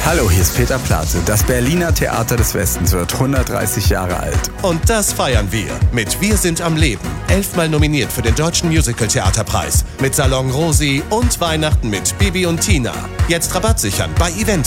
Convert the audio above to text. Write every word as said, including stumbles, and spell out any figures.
Hallo, hier ist Peter Plate. Das Berliner Theater des Westens wird hundertdreißig Jahre alt. Und das feiern wir mit Wir sind am Leben. Elfmal nominiert für den Deutschen Musical-Theaterpreis. Mit Salon Rosi und Weihnachten mit Bibi und Tina. Jetzt Rabatt sichern bei Event.